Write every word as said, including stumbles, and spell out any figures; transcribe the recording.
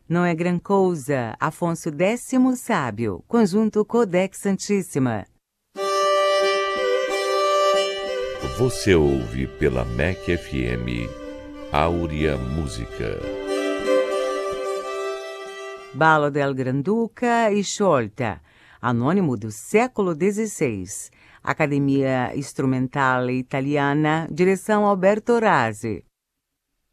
Não é gran coisa, Afonso Décimo Sábio, conjunto Codex Santíssima. Você ouve pela M E C F M, Áurea Música. Ballo del Granduca e Sciolta, anônimo do século dezesseis. Academia Strumentale Italiana, direção Alberto Rasi.